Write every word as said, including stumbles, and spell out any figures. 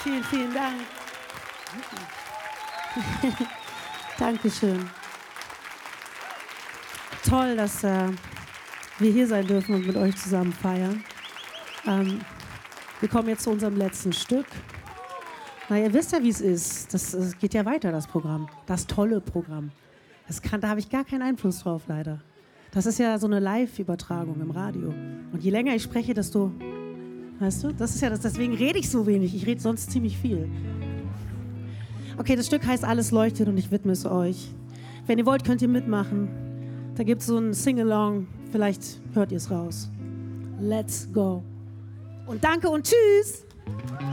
Vielen, vielen Dank. Dankeschön. Toll, dass äh, wir hier sein dürfen und mit euch zusammen feiern. Ähm, wir kommen jetzt zu unserem letzten Stück. Na, ihr wisst ja, wie es ist. Das, das geht ja weiter, das Programm. Das tolle Programm. Das kann, da habe ich gar keinen Einfluss drauf, leider. Das ist ja so eine Live-Übertragung im Radio. Und je länger ich spreche, desto... Weißt du, das ist ja das, deswegen rede ich so wenig. Ich rede sonst ziemlich viel. Okay, das Stück heißt Alles leuchtet und ich widme es euch. Wenn ihr wollt, könnt ihr mitmachen. Da gibt es so ein Sing-Along. Vielleicht hört ihr es raus. Let's go. Und danke und tschüss.